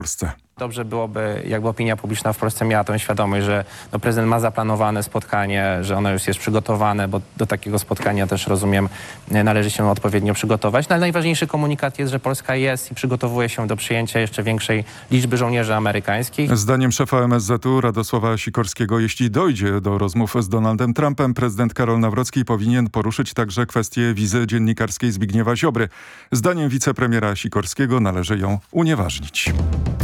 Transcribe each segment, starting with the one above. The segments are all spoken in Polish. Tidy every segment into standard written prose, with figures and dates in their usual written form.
Polsce. Dobrze byłoby, jakby opinia publiczna w Polsce miała tę świadomość, że prezydent ma zaplanowane spotkanie, że ono już jest przygotowane, bo do takiego spotkania też, rozumiem, należy się odpowiednio przygotować. No, ale najważniejszy komunikat jest, że Polska jest i przygotowuje się do przyjęcia jeszcze większej liczby żołnierzy amerykańskich. Zdaniem szefa MSZ-u Radosława Sikorskiego, jeśli dojdzie do rozmów z Donaldem Trumpem, prezydent Karol Nawrocki powinien poruszyć także kwestię wizy dziennikarskiej Zbigniewa Ziobry. Zdaniem wicepremiera Sikorskiego należy ją unieważnić.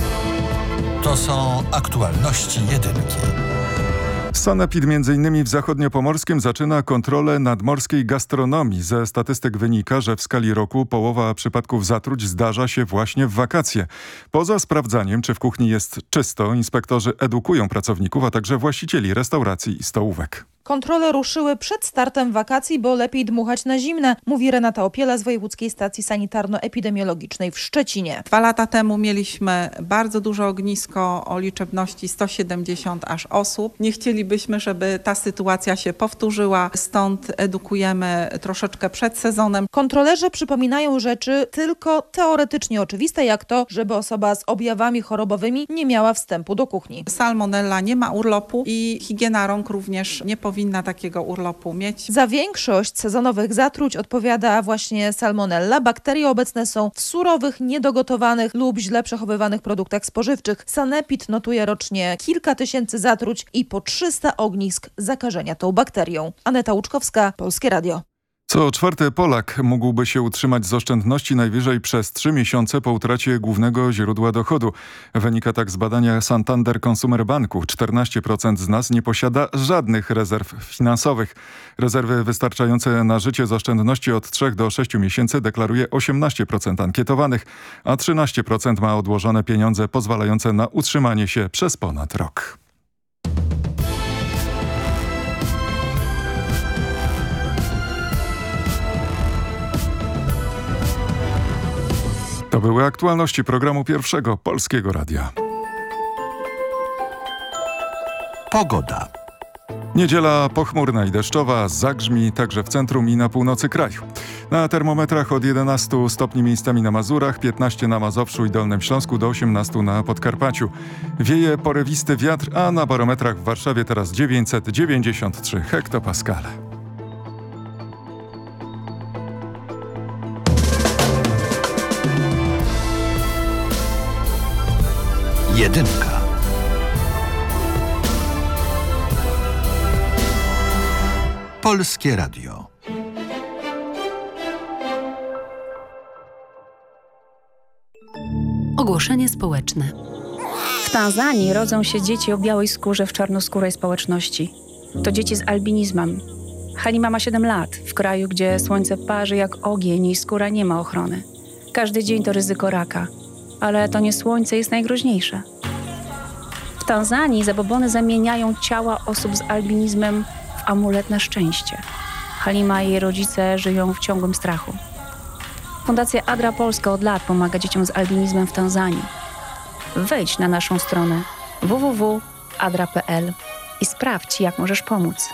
To są aktualności jedynki. Sanepid m.in. w Zachodniopomorskiem zaczyna kontrolę nadmorskiej gastronomii. Ze statystyk wynika, że w skali roku połowa przypadków zatruć zdarza się właśnie w wakacje. Poza sprawdzaniem, czy w kuchni jest czysto, inspektorzy edukują pracowników, a także właścicieli restauracji i stołówek. Kontrole ruszyły przed startem wakacji, bo lepiej dmuchać na zimne, mówi Renata Opiela z Wojewódzkiej Stacji Sanitarno-Epidemiologicznej w Szczecinie. 2 lata temu mieliśmy bardzo duże ognisko o liczebności 170 aż osób. Nie chcielibyśmy, żeby ta sytuacja się powtórzyła, stąd edukujemy troszeczkę przed sezonem. Kontrolerzy przypominają rzeczy tylko teoretycznie oczywiste, jak to, żeby osoba z objawami chorobowymi nie miała wstępu do kuchni. Salmonella nie ma urlopu i higiena rąk również nie powinna takiego urlopu mieć. Za większość sezonowych zatruć odpowiada właśnie salmonella. Bakterie obecne są w surowych, niedogotowanych lub źle przechowywanych produktach spożywczych. Sanepid notuje rocznie kilka tysięcy zatruć i po 300 ognisk zakażenia tą bakterią. Aneta Łuczkowska, Polskie Radio. Co 4. Polak mógłby się utrzymać z oszczędności najwyżej przez 3 miesiące po utracie głównego źródła dochodu. Wynika tak z badania Santander Consumer Banku. 14% z nas nie posiada żadnych rezerw finansowych. Rezerwy wystarczające na życie z oszczędności od 3 do 6 miesięcy deklaruje 18% ankietowanych, a 13% ma odłożone pieniądze pozwalające na utrzymanie się przez ponad rok. To były aktualności programu Pierwszego Polskiego Radia. Pogoda. Niedziela pochmurna i deszczowa, zagrzmi także w centrum i na północy kraju. Na termometrach od 11 stopni miejscami na Mazurach, 15 na Mazowszu i Dolnym Śląsku, do 18 na Podkarpaciu. Wieje porywisty wiatr, a na barometrach w Warszawie teraz 993 hektopaskale. Jedynka. Polskie Radio. Ogłoszenie społeczne. W Tanzanii rodzą się dzieci o białej skórze w czarnoskórej społeczności. To dzieci z albinizmem. Halima ma 7 lat, w kraju, gdzie słońce parzy jak ogień i skóra nie ma ochrony. Każdy dzień to ryzyko raka, ale to nie słońce jest najgroźniejsze. W Tanzanii zabobony zamieniają ciała osób z albinizmem w amulet na szczęście. Halima i jej rodzice żyją w ciągłym strachu. Fundacja Adra Polska od lat pomaga dzieciom z albinizmem w Tanzanii. Wejdź na naszą stronę www.adra.pl i sprawdź, jak możesz pomóc.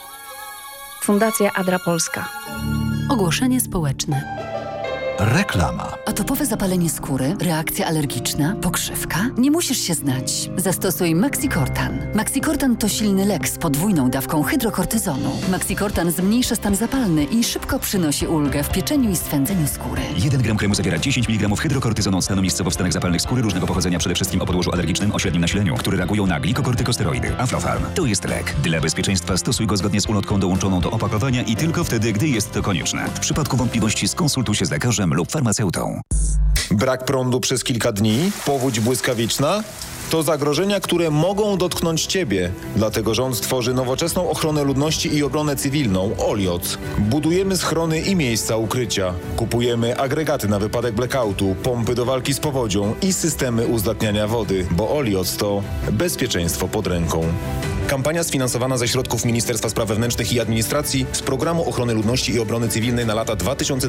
Fundacja Adra Polska. Ogłoszenie społeczne. Reklama. Atopowe zapalenie skóry, reakcja alergiczna, pokrzywka? Nie musisz się znać. Zastosuj Maxicortan. Maxicortan to silny lek z podwójną dawką hydrokortyzonu. Maxicortan zmniejsza stan zapalny i szybko przynosi ulgę w pieczeniu i swędzeniu skóry. 1 gram kremu zawiera 10 mg hydrokortyzonu od stanu miejscowo w stanach zapalnych skóry różnego pochodzenia, przede wszystkim o podłożu alergicznym o średnim nasileniu, które reagują na glikokortykosteroidy. Aflofarm. To jest lek. Dla bezpieczeństwa stosuj go zgodnie z ulotką dołączoną do opakowania i tylko wtedy, gdy jest to konieczne. W przypadku wątpliwości skonsultuj się z lekarzem lub farmaceutą. Brak prądu przez kilka dni? Powódź błyskawiczna? To zagrożenia, które mogą dotknąć Ciebie. Dlatego rząd tworzy nowoczesną ochronę ludności i obronę cywilną OLIOC. Budujemy schrony i miejsca ukrycia. Kupujemy agregaty na wypadek blackoutu, pompy do walki z powodzią i systemy uzdatniania wody, bo OLIOC to bezpieczeństwo pod ręką. Kampania sfinansowana ze środków Ministerstwa Spraw Wewnętrznych i Administracji z Programu Ochrony Ludności i Obrony Cywilnej na lata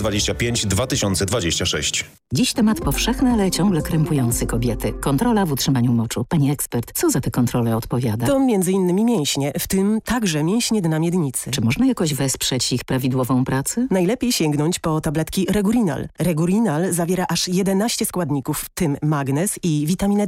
2025-2026. Dziś temat powszechny, ale ciągle krępujący kobiety. Kontrola w utrzymaniu moczu. Pani ekspert, co za te kontrole odpowiada? To m.in. mięśnie, w tym także mięśnie dna miednicy. Czy można jakoś wesprzeć ich prawidłową pracę? Najlepiej sięgnąć po tabletki Regurinal. Regurinal zawiera aż 11 składników, w tym magnez i witaminę D.